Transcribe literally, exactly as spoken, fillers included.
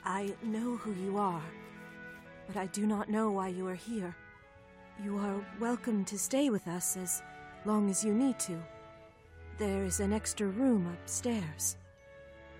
I know who you are, but I do not know why you are here. You are welcome to stay with us as long as you need to. There is an extra room upstairs.